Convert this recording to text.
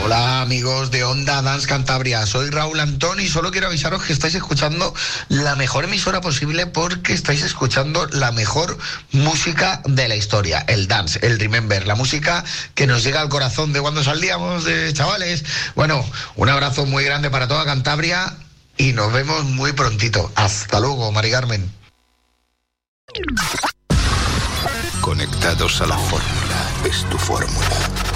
Hola amigos de Onda Dance Cantabria, soy Raúl Antón y solo quiero avisaros que estáis escuchando la mejor emisora posible porque estáis escuchando la mejor música de la historia, el dance, el remember, la música que nos llega al corazón de cuando salíamos de chavales. Bueno, un abrazo muy grande para toda Cantabria y nos vemos muy prontito. Hasta luego, Mari Carmen. Conectados a la fórmula, es tu fórmula.